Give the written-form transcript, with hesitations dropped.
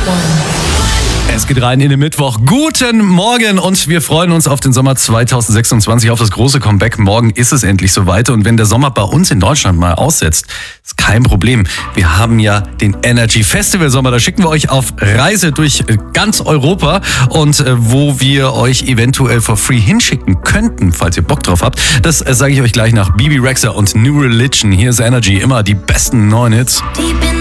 Es geht rein in den Mittwoch. Guten Morgen und wir freuen uns auf den Sommer 2026, auf das große Comeback. Morgen ist es endlich soweit und wenn der Sommer bei uns in Deutschland mal aussetzt, ist kein Problem. Wir haben ja den Energy Festival Sommer, da schicken wir euch auf Reise durch ganz Europa und wo wir euch eventuell for free hinschicken könnten, falls ihr Bock drauf habt. Das sage ich euch gleich nach Bibi Rexha und New Religion. Hier ist Energy, immer die besten neuen Hits.